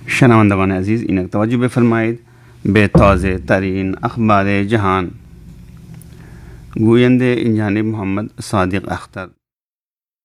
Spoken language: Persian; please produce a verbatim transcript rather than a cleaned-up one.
شنوندگان عزیز اینک توجه بفرمایید به تازه ترین اخبار جهان. گوینده این جانب محمد صادق اختر.